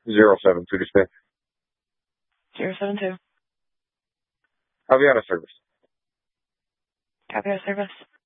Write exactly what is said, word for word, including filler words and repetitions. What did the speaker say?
zero seven two to stay. zero seven two. I'll be out of service. Copy out of service.